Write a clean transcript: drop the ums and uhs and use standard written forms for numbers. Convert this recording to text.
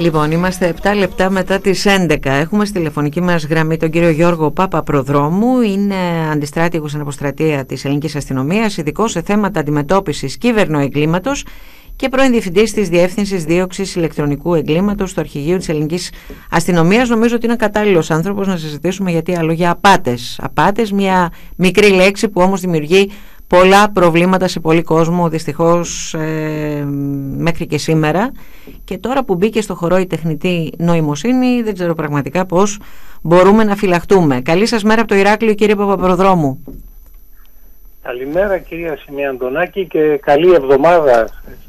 Λοιπόν, είμαστε 7 λεπτά μετά τις 11. Έχουμε στη τηλεφωνική μας γραμμή τον κύριο Γιώργο Παπαπροδρόμου. Είναι αντιστράτηγος στην αποστρατεία της Ελληνικής Αστυνομίας, ειδικός σε θέματα αντιμετώπισης κυβερνοεγκλήματος και πρώην διευθυντής της Διεύθυνσης Δίωξης Ηλεκτρονικού Εγκλήματος στο Αρχηγείο της Ελληνικής Αστυνομίας. Νομίζω ότι είναι κατάλληλος άνθρωπος να συζητήσουμε γιατί άλλο για απάτες. Απάτες, μια μικρή λέξη που όμως δημιουργεί πολλά προβλήματα σε πολύ κόσμο, δυστυχώς μέχρι και σήμερα. Και τώρα που μπήκε στο χορό η τεχνητή νοημοσύνη, δεν ξέρω πραγματικά πώς μπορούμε να φυλαχτούμε. Καλή σας μέρα από το Ηράκλειο, κύριε Παπαπροδρόμου. Καλημέρα, κυρία Σημεία Αντωνάκη, και καλή εβδομάδα